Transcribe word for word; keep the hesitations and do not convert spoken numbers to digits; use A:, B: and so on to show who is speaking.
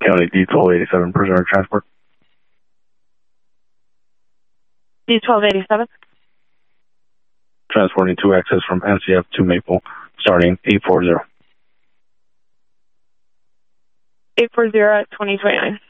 A: County D twelve eighty-seven, prisoner transport.
B: D twelve eighty-seven.
A: Transporting two access from N C F to Maple, starting eight forty.
B: eight forty at twenty twenty-nine.